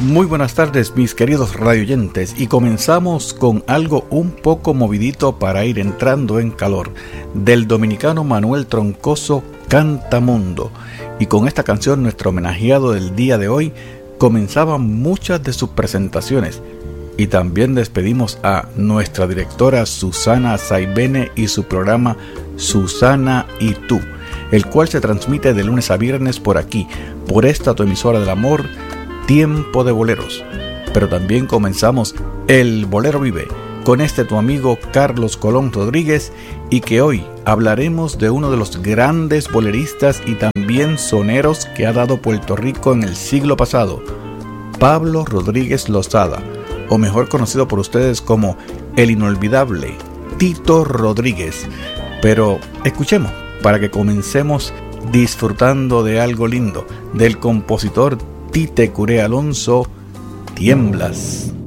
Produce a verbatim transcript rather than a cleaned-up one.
Muy buenas tardes, mis queridos radioyentes, y comenzamos con algo un poco movidito para ir entrando en calor, del dominicano Manuel Troncoso, Cantamundo. Y con esta canción, nuestro homenajeado del día de hoy comenzaba muchas de sus presentaciones. Y también despedimos a nuestra directora Susana Saibene y su programa Susana y tú, el cual se transmite de lunes a viernes por aquí, por esta tu emisora del amor, Tiempo de Boleros. Pero también comenzamos El Bolero Vive con este tu amigo Carlos Colón Rodríguez, y que hoy hablaremos de uno de los grandes boleristas y también soneros que ha dado Puerto Rico en el siglo pasado, Pablo Rodríguez Lozada, o mejor conocido por ustedes como el inolvidable Tito Rodríguez. Pero escuchemos para que comencemos disfrutando de algo lindo del compositor Tite Curé Alonso, Tiemblas.